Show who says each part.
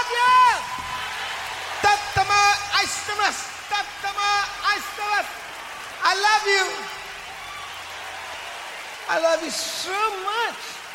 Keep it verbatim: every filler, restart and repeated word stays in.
Speaker 1: you. Tattama Aistamas. Tattama Aistamas. I love you. I love you so much.